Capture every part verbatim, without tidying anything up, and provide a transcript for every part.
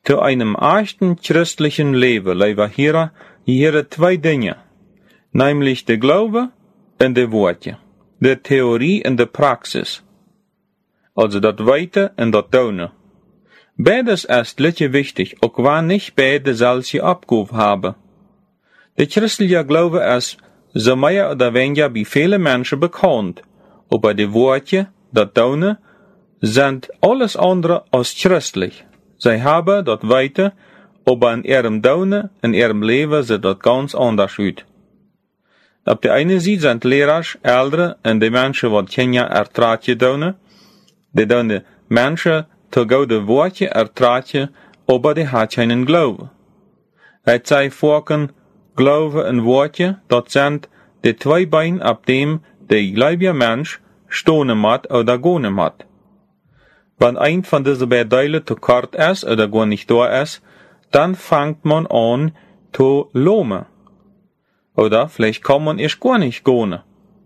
Zu einem echten christlichen Leben leven hier hier zwei Dinge, nämlich der Glaube und der Worte, der Theorie und der Praxis, also das Weite und das Tun. Beides ist lekker wichtig, auch wenn nicht beide solche Abgabe haben. Der christliche Glaube ist so mehr oder weniger bei vielen Menschen bekannt, aber die Worte, das Tun, sind alles andere als christlich. Sie haben das Weite, aber in ihrem Tun, in ihrem Leben sieht das ganz anders aus. Auf der einen Seite sind Lehrer, Ältere und die Menschen, die keine Ertragen tun, die tun Menschen zu gute Worte ertragen, aber die haben keinen Glauben. Es sei vorken, Glaube und Worte, das sind die zwei Beine, auf dem der gläubige Mensch stehen muss oder gehen muss. Wenn ein von diesen beiden Teilen zu kurz ist oder gar nicht da ist, dann fängt man an zu lohmen. Oder vielleicht kann man erst gar nicht gehen.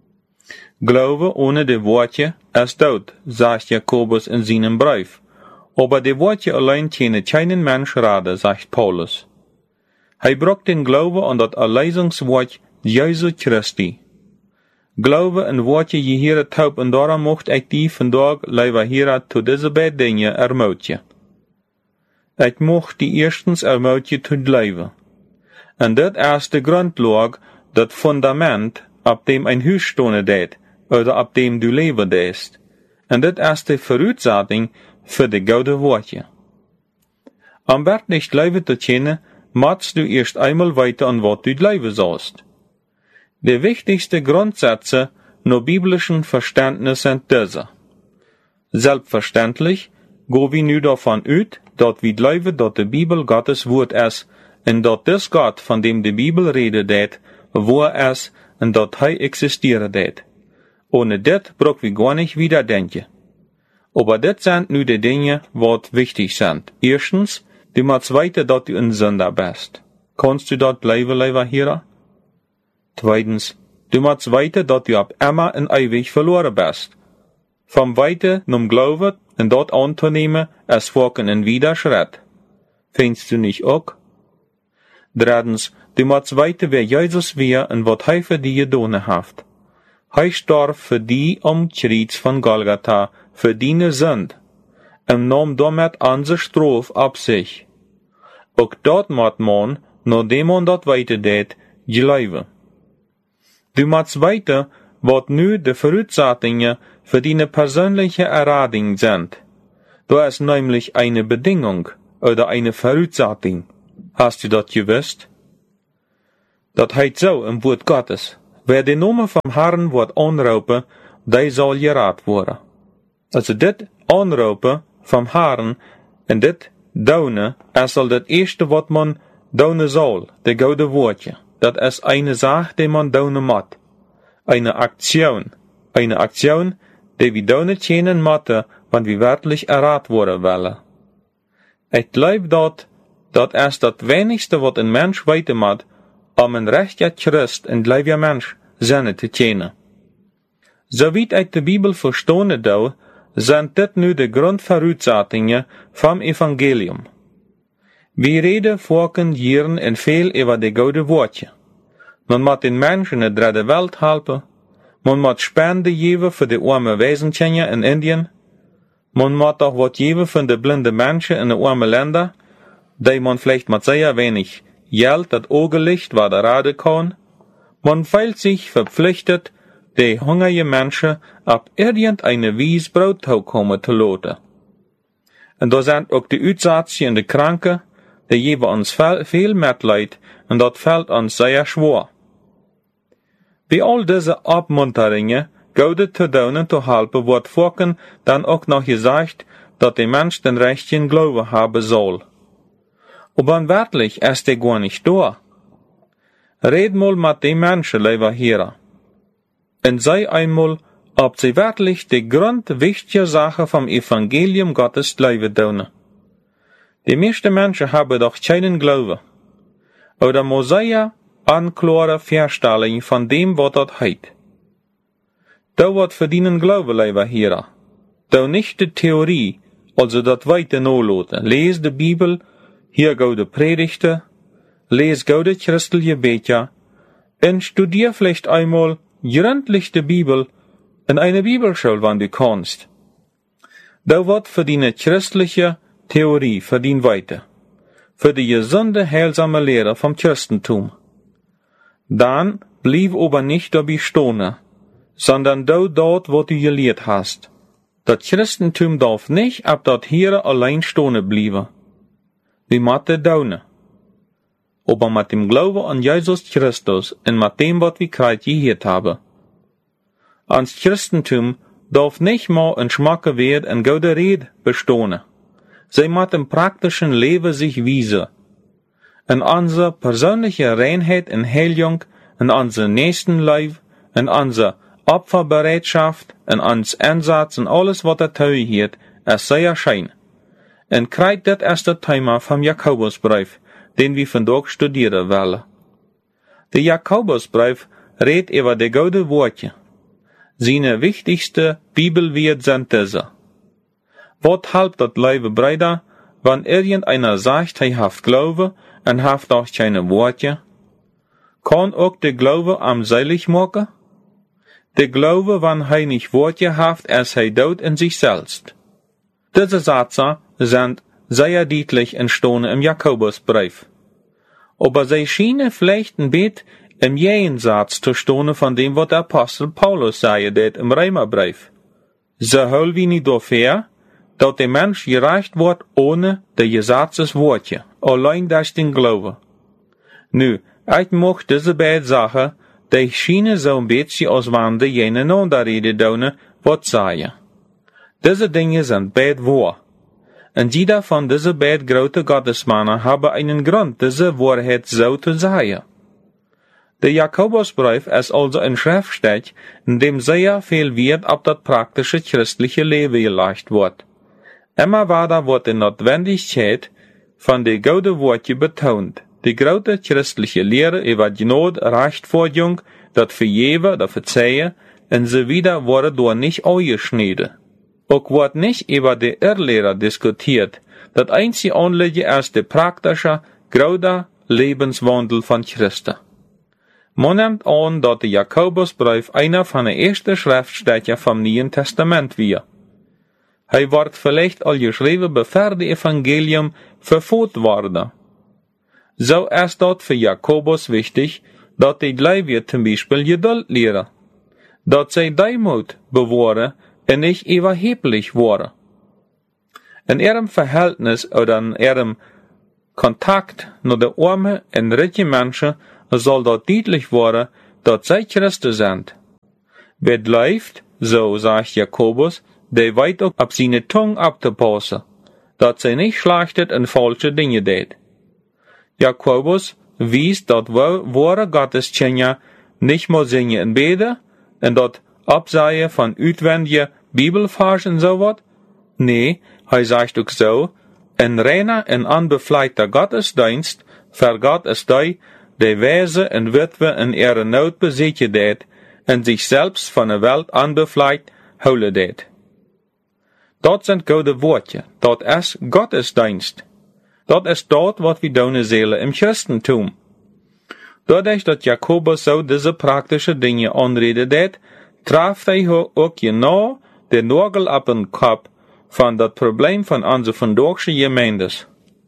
Glaube ohne die Worte ist tot, sagt Jakobus in seinem Brief. Aber die Worte allein können keinen Mensch raten, sagt Paulus. Er braucht den Glaube an das Erlösungswort Jesu Christi. Glaube en Worte je hier taub en daarom mocht ik die vandaag leider hier zu diese beiden Dinge ermutigen. Ik mocht die erstens ermutigen zu leven. En dit is de grondlag, dat fundament, op dem ein Huis stonen deed, oder op dem du leven deest. En dit is de vooruitzetting voor de gouden Worte. Om werkelijk leven te kennen, musst du erst einmal weiter an wat du leven sollst. Die wichtigsten Grundsätze nur biblischen Verständnis sind diese. Selbstverständlich go wir nu davon aus, dass wir glauben, dass die Bibel Gottes Wort ist, und dass das Gott, von dem die Bibel redet det, wahr ist, und dass er existiert det. Ohne das brauchen wir gar nicht wieder denken. Aber das sind nu die Dinge, was wichtig sind. Erstens, du musst weiter, dass du ein Sünder bist. Kannst du dort bleiben, lieber hier? Zweitens, du musst weiter, dass du ab immer und ewig verloren bist. Vom Weite zum Glauben und dort anzunehmen, ist folgen ein Widerschritt. Findest du nicht auch? Drittens, du musst weiter, wer Jesus wär und was er für die getan hat. Er starb für die am Kreuz von Golgatha, für deine Sünd, und nahm damit unsere Strafe ab sich. Auch dort muss man, nachdem man das weiter tät, glauben. Du musst weiter, was nu de Voraussetzungen für deine persönliche Errettung sind. Da ist nämlich eine Bedingung oder eine Voraussetzung. Hast du das gewusst? Das heißt so im Wort Gottes. Wer den Namen vom Herrn wird anrufen, der soll gerat worden. Also dit anrufen vom Herrn und dit daunen, ist al das erste, was man daunen soll, de gouden Worte. Das ist eine Sache, die man daunen muss. Eine Aktion. Eine Aktion, die wir daunen kennen müssen, wenn wir wirklich errat worden wollen. Ich glaube dort, das ist das wenigste, was ein Mensch weiter muss, um ein rechter Christ und gläubiger Mensch sein zu kennen. Soweit ich die Bibel verstehen do, sind das nu die Grundvoraussetzungen vom Evangelium. Wir reden vorken Jahren en veel über die gouden Worte. Man muss den Menschen in der dritten Welt helfen. Man muss Spenden geben für die armen Waisenkinderen in Indien. Man muss auch was geben für die blinden Menschen in den armen Ländern, die man vielleicht mit sehr wenig Geld das Augenlicht weiter raten kann. Man fühlt sich verpflichtet, die hungrige Menschen auf irgendeine Weise Brot kommen zu lassen. Und da sind auch die Aussätzigen und die Kranken, die geben uns viel, viel Mitleid, und das fällt uns sehr schwer. Wie all diese Abmunterungen, Gute zu tun und zu helfen, wird vorken dann auch noch gesagt, dass der Mensch den rechten Glauben haben soll. Aber wirklich ist der gar nicht da. Red mal mit den Menschen, lieber hier. Und sei einmal, ob sie wirklich die grundwichtige Sache vom Evangelium Gottes glauben tun. Die meisten Menschen haben doch keinen Glauben. Oder Mosaia anklare Verstellung von dem, was dort heit. Da wird verdienen Glauben, lieber hier. Da nicht die Theorie, also das weite Noloten. Lies die Bibel hier goude Predigten, lees goude christliche Becher und studier vielleicht einmal gründlich die Bibel in eine Bibelschule, wann du kannst. Da wird für die christliche Theorie verdient weiter, für die gesunde, heilsame Lehre vom Christentum. Dann blieb aber nicht dabei stehen, sondern du dort, wo du gelehrt hast. Das Christentum darf nicht ab dort hier allein stehen bleiben. Wir müssen daunen. Aber mit dem Glauben an Jesus Christus und mit dem, was wir gerade gehört haben. Ans Christentum darf nicht mal ein schmacker Wert und gute Rede bestehen. Sie muss im praktischen Leben sich wiesen. In unsere persönliche Reinheit und Heilung, in unser Nächstenleib, in unsere Opferbereitschaft, in uns Einsatz und alles, was er teuert, es sei erscheinen. Und kriegt das erste Thema vom Jakobusbrief, den wir vandaag studieren wollen. Der Jakobusbrief redet über die gute Worte. Seine wichtigste Bibelwert sind diese. Was halbt das Leben Brüder, wenn irgendeiner sagt, er haft Glaube und haft auch keine Worte? Kann auch der Glaube am selig machen? Der Glaube, wenn er nicht Worte haft, als er dort in sich selbst. Diese Sätze sind sehr deutlich entstanden im Jakobusbrief. Aber sie schienen vielleicht ein bisschen im Gegensatz zu stehen von dem, was der Apostel Paulus sagte, det im Römerbrief. So hol wie nicht dafür, dass der Mensch gerecht wird ohne die Gesetzesworte, allein durch den Glauben. Nu, ich mag diese beiden Sachen, die schienen so ein bisschen als wenn die gegeneinander reden tun, was sagen. Diese Dinge sind beide wahr. Und jeder von diesen beiden großen Gottesmannen habe einen Grund, diese Wahrheit so zu sagen. Der Jakobusbrief ist also ein Schriftstück, in dem sehr viel Wert auf das praktische christliche Leben gelegt wird. Immer weiter wird die Notwendigkeit von der guten Worte betont. Die große christliche Lehre über Gnade, Rechtfertigung, das Vergeben, das Verzeihen und so weiter wurde dort nicht ausgeschnitten. Auch wird nicht über die Irrlehre diskutiert. Das einzige Anliegen ist der praktische, große Lebenswandel von Christen. Man nimmt an, dass der Jakobusbrief einer von den ersten Schriftstücken vom Neuen Testament war. Er wird vielleicht all geschrieben, bevor das Evangelium verfolgt wurde. So ist dort für Jakobus wichtig, dass die Gläubigen zum Beispiel Geduld lehren, dass sie Demut bewahren und nicht überheblich waren. In ihrem Verhältnis oder in ihrem Kontakt mit den armen und reichen Menschen soll dort deutlich werden, dass sie Christen sind. Wer läuft, so sagt Jakobus, der weiß auch auf seine Zunge abzupassen, dass sie nicht schlachtet und falsche Dinge tät. Jakobus wies, dass wahre Gotteskenner nicht mehr singen und beten und dort Abseien von utwendigen Bibelversen so wat? Nee, er sagt auch so, ein reiner und unbefleckter Gottesdienst vergat es die, die Wesen und Witwe in ihrer Not besiegen tät und sich selbst von der Welt unbefleckt holen tät. Dort sind gute Worte, dort ist Gottesdienst. Dort ist dort, was wir tun Seele im Christentum. Dadurch, dass Jakobus so diese praktischen Dinge anredet, traf er auch genau den Nagel auf den Kopf von das Problem von unserer vandaagse Gemeindes.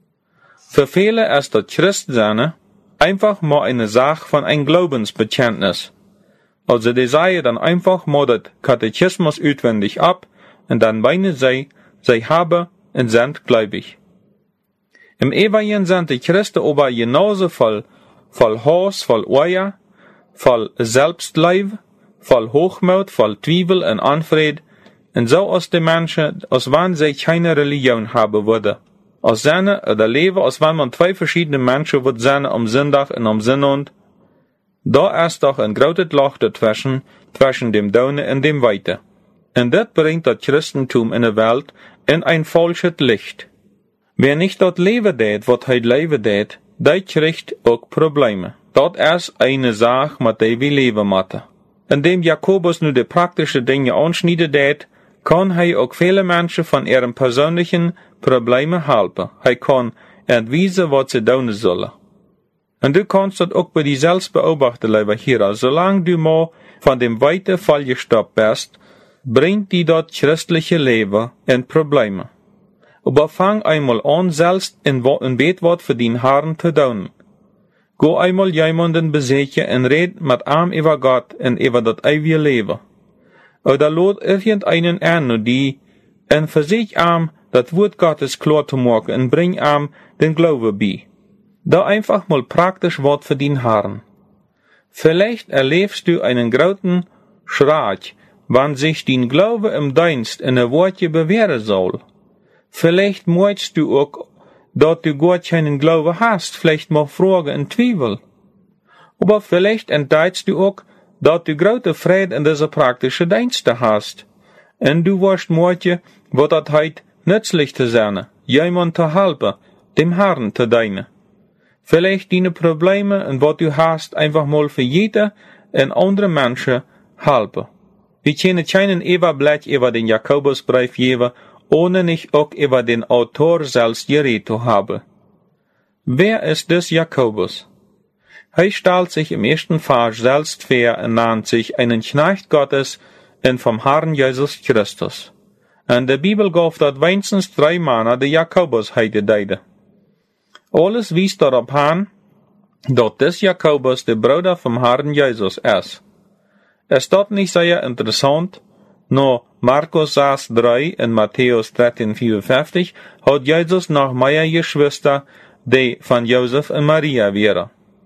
Für viele ist das Christsein einfach mal eine Sache von ein Glaubensbekenntnis. Also die sagen dann einfach mal das Katechismus auswendig ab und dann meinen sie, sie haben und sind gläubig. Im Evangelium sind die Christen aber genauso voll, voll Hass, voll Eier, voll Selbstleib, voll Hochmut, voll Zweifel und Unfried, und so aus den Menschen, als wenn sie keine Religion haben würde. Aus seine oder leben, als wenn man zwei verschiedene Menschen wird sein am Sonntag und am Sonnabend. Da ist doch ein großes Loch dazwischen, zwischen dem Daunen und dem Weite. Und das bringt das Christentum in der Welt in ein falsches Licht. Wer nicht dort leben tät, was er leben tät, der kriegt auch Probleme. Das ist eine Sache, mit der wir leben müssen. Indem Jakobus nur die praktischen Dinge anschneidet tät, kann er auch viele Menschen von ihren persönlichen Problemen helfen. Er kann en wijzen wat ze doen zullen. En du kannst dat ook bij jezelf beobachten, lieber Hierer. Zolang du maar van dem weite Fall gestoppt bist, bringt die dat christliche Leben in Probleme. Aber fang einmal an, selbst in een beet wat für den Herrn te doen. Go einmal jemanden besechen en red mit ihm über Gott en über das ewige Leben. Oder lot irgendeinen an, die en versich ihm das Wort Gottes klar zu machen en bring ihm den Glaube bei. Da einfach mal praktisch Wort für den Herrn. Vielleicht erlebst du einen großen Schreck, wann sich dein Glaube im Dienst in ein Wortje bewähren soll. Vielleicht möchtest du auch, dass du Gott keinen Glaube hast, vielleicht mal Fragen und Zweifel. Aber vielleicht entdeckst du auch, dass du große Freude in diese praktischen Dienste hast. Und du wirst möchten, was das heute nützlich zu sein, jemand zu helfen, dem Herrn zu dienen. Vielleicht deine Probleme und was du hast, einfach mal für jeder und andere Menschen helfen. Wir können keinen Überblick über den Jakobusbrief geben, ohne nicht auch über den Autor selbst geredet zu haben. Wer ist das Jakobus? Er stellt sich im ersten Vers selbst vor und nennt sich einen Knecht Gottes und vom Herrn Jesus Christus. Und der Bibel gab dort wenigstens drei Männer, die Jakobus heute deuten. Alles wies darauf an, dass das Jakobus der Bruder vom Herrn Jesus ist. Es ist nicht sehr interessant, nur Markus sechs drei und Matthäus dreizehn vierundfünfzig hat Jesus noch mehr Geschwister, die von Josef und Maria wären.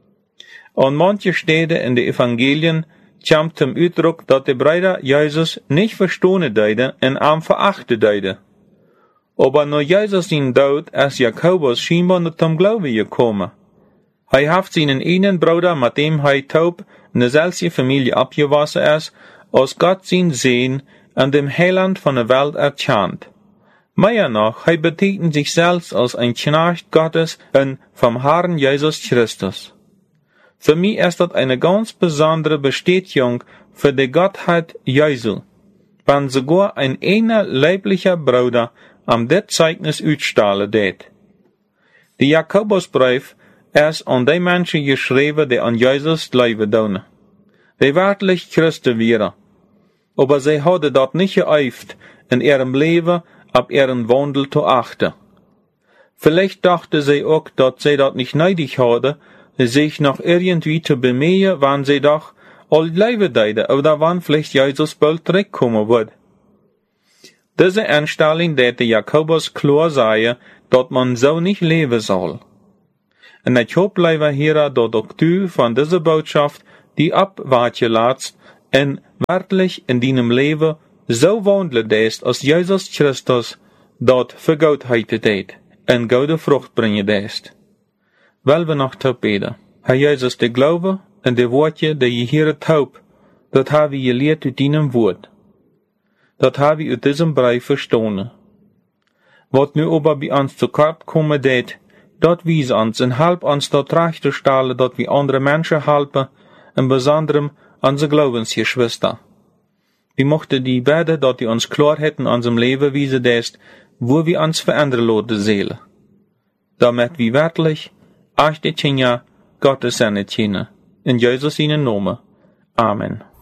Und manche Städte in den Evangelien kommt zum Ausdruck, dass die Brüder Jesus nicht verstehen deuten und ihm verachten deuten. Aber nur Jesus sein Tod ist Jakobus scheinbar nicht zum Glauben gekommen. Er hat seinen einen Bruder, mit dem er taub in derselben Familie abgewachsen ist, als Gott sein Sehen an dem Heiland von der Welt erkannt. Mehr noch, er betitelt sich selbst als ein Knecht Gottes und vom Herrn Jesus Christus. Für mich ist das eine ganz besondere Bestätigung für die Gottheit Jesu, wenn sogar ein einer leiblicher Bruder am det Zeugnis utstellen det. Der Jakobusbrief ist an die Menschen geschrieben, die an Jesus glauben tun. Die wirklich Christen wären. Aber sie hadden dat nicht geübt, in ihrem Leben auf ihren Wandel zu achten. Vielleicht dachten sie auch, dass sie dat nicht nötig hadden, sich noch irgendwie zu bemühen, wann sie doch all leben deiden, oder wann vielleicht Jesus bald zurückkommen wird. Diese Einstellung täte Jakobus klar sagen, dass man so nicht leben soll. Und ich hoffe, lieber Herr, dass auch du von dieser Botschaft die abwärts lässt und wirklich in deinem Leben so wandeln lässt, als Jesus Christus dort für Gottheit tät und gute Frucht bringen lässt. Weil wir noch taub beten. Herr Jesus, der Glaube und die Worte, die je hier taub, das haben wir gelehrt uit deinem Wort. Das haben wir uit diesem Brief verstanden. Was nu aber bei uns zu kort kommen det, dat wies uns und help uns dort recht zu stellen, dass wir andere Menschen helfen, im Besonderen unsere Glaubensgeschwister. Wir mochten die beten, dass die uns klar hätten unserem Leben wiesen lässt, wo wir uns verändern lassen Seele. Damit wir wirklich echte Kinder Gottes sind, in Jesus seinen Namen. Amen.